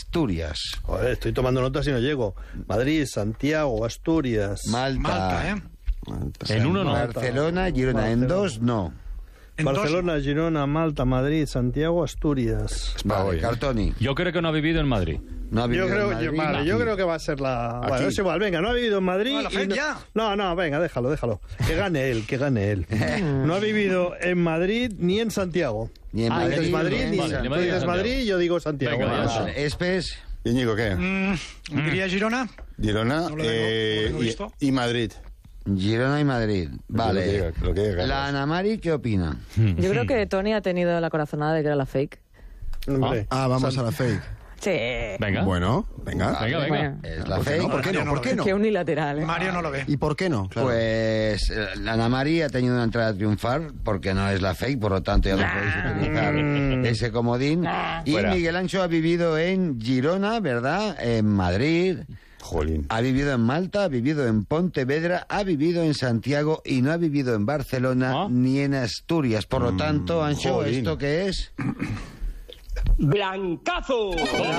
Asturias. Joder, estoy tomando notas y no llego. Madrid, Santiago, Asturias. Malta. Malta, En uno no. Barcelona, Girona. En dos no. Barcelona, Girona, Malta, Madrid, Santiago, Asturias. Vale, Cartoni. Yo creo que no ha vivido en Madrid. No ha vivido Yo creo, en Madrid. yo creo que va a ser la... Bueno, es igual, venga, no ha vivido en Madrid... No, venga, déjalo. Que gane él. No ha vivido en Madrid ni en Santiago. Ni en Madrid, ni vale, en tú dices Madrid, yo digo Santiago. Venga, Vale, Espes. Íñigo, ¿qué? Diría Girona. Girona No lo tengo visto. y Madrid. Girona y Madrid. Vale. Lo que diga, La Ana Mari, ¿qué opina? Yo creo que Tony ha tenido la corazonada de que era la fake. Hombre, vamos a la fake. Sí. Venga. Bueno, venga. Venga. Es la fake. ¿Por qué no? ¿Por qué no? Qué unilateral, ¿eh? Mario no lo ve. ¿Y por qué no? Claro. Pues la Ana Mari ha tenido una entrada a triunfar porque no es la fake, por lo tanto ya no podéis utilizar ese comodín. Y Fuera. Miguel Ancho ha vivido en Girona, ¿verdad? En Madrid. Jolín. Ha vivido en Malta, ha vivido en Pontevedra, ha vivido en Santiago y no ha vivido en Barcelona ni en Asturias. Por lo tanto, Ancho, jolín. ¿esto qué es? ¡Blancazo!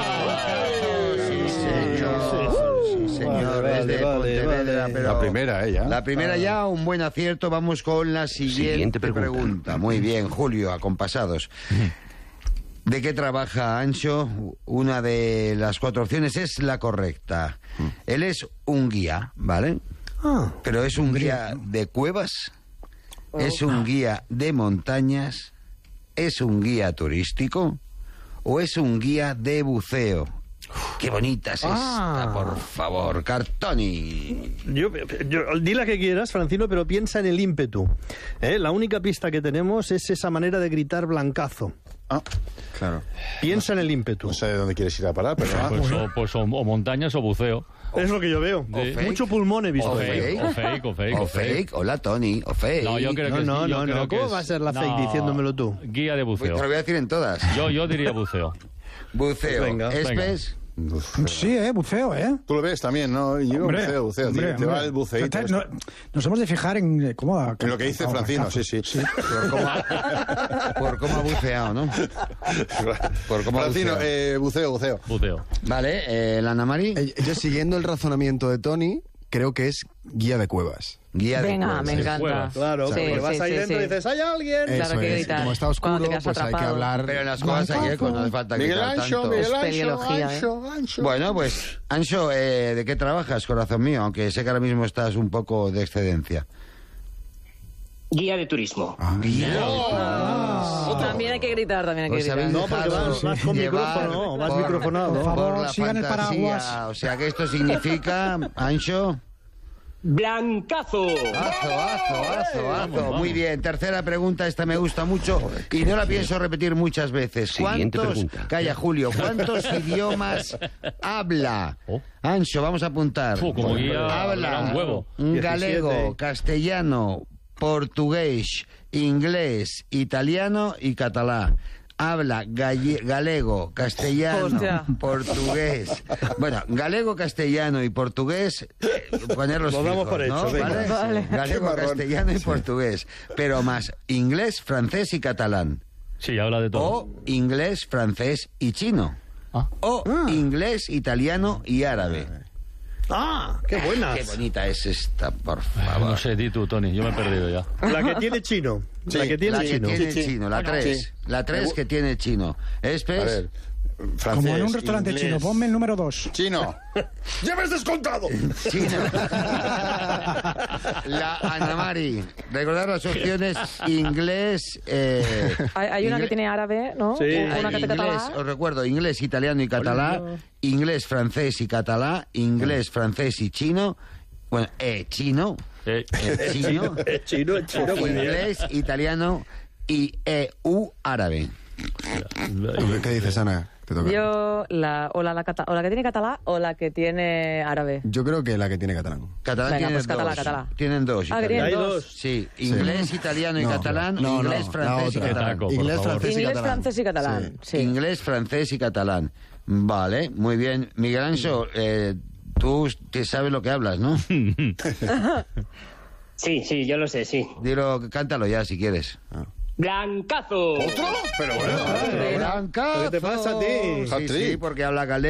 Sí, señor, es de Pontevedra, pero La primera, ya. La primera ya, un buen acierto. Vamos con la siguiente pregunta. Muy bien, Julio, acompasados. ¿De qué trabaja Ancho? Una de las 4 opciones es la correcta. Él es un guía, ¿vale? Pero es un guía de cuevas, es un guía de montañas, es un guía turístico o es un guía de buceo. ¡Qué bonita es esta, por favor! Cartoni. Di la que quieras, Francino, pero piensa en el ímpetu. La única pista que tenemos es esa manera de gritar blancazo. Claro. Piensa en el ímpetu. No sé de dónde quieres ir a parar, pero... Pues o montañas o buceo. Es lo que yo veo. Sí. Mucho pulmón he visto. O fake. O fake. Hola, Tony. O fake. No, yo creo que No, yo creo que ¿Cómo es- va a ser la fake no, diciéndomelo tú? Guía de Pues buceo. te lo voy a decir en todas. Yo diría buceo. Buceo. Venga. Espes. Sí, buceo, Tú lo ves también, ¿no? Íñigo, buceo. Hombre, Te va el buceíto. Nos hemos de fijar en cómo... En lo que dice Francino, sí. Por cómo ha buceado, ¿no? Por cómo ha Francino, buceado. Buceo. Vale, la Ana Mari. Yo, siguiendo el razonamiento de Tony, creo que es guía de cuevas. Guía de Venga, cuevas. me encanta. Cuevas. Claro, Sí, porque vas sí, ahí sí, dentro sí. y dices, ¡hay alguien! Claro, Eso que es. gritar. Como está Cuando oscuro, te quedas pues hay que atrapado. hablar... Pero en las cuevas hay eco, no hace falta Miguel gritar Ancho, tanto. Espeleología, Ancho. Bueno, pues, Ancho, ¿de qué trabajas, corazón mío? Aunque sé que ahora mismo estás un poco de excedencia. Guía de turismo. También hay que gritar, Os habéis No, porque dejado vas con llevar micrófono, vas por- microfonado. Por favor, por la sigan el fantasía. paraguas. O sea que esto significa, Ancho... ¡Blancazo! Azo. Muy bien, tercera pregunta, esta me gusta mucho y no la pienso repetir muchas veces. Calla, Julio, ¿cuántos idiomas habla? Ancho, vamos a apuntar. Como guía hablará un huevo. Galego, 17. castellano, portugués, inglés, italiano y catalán. Habla galego, castellano, Hostia. portugués. Bueno, galego, castellano y portugués, ponerlos Lo damos fijos, por hecho, ¿no? venga. Vale. Galego, castellano y portugués. Pero más inglés, francés y catalán. Sí, habla de todo. O inglés, francés y chino. O inglés, italiano y árabe. ¡Qué buenas! Qué bonita es esta, por favor. No sé, di tú, Tony, yo me he perdido ya. La que tiene chino. La que tiene La que chino. tiene chino, la 3. Sí. La 3 que tiene chino. A Espes. ver, francés, Como en un restaurante inglés, chino. Ponme el número 2. Chino. ¡Ya me has descontado! Chino. La Ana Mari. Recordar las opciones inglés. Hay una que tiene árabe, ¿no? Sí. Una que te Inglés, catalá. os recuerdo, inglés, italiano y catalán, inglés, francés y catalán, inglés, francés y chino, bueno, chino, chino, Chino, muy bien. inglés, italiano y árabe. ¿Qué dices, Ana? Te toca. Yo, o la que tiene catalá o la que tiene árabe. Yo creo que la que tiene catalán. Catalán Venga, tienen pues catalá, dos. catalá. Tienen dos. Ah, que tienen italiano. Hay dos. dos. Sí, inglés, italiano y catalán, inglés, francés y la otra. catalán. Taco, por Inglés, favor. francés y Inglés, catalán. francés y catalán. Sí. Inglés, francés y catalán. Vale, muy bien. Miguel Ancho, tú te sabes lo que hablas, ¿no? Sí, yo lo sé, sí. Dilo, cántalo ya si quieres. ¡Blancazo! ¿Otro? Pero bueno. Blancazo. ¿Qué te pasa a ti? Sí, sí, porque habla galego.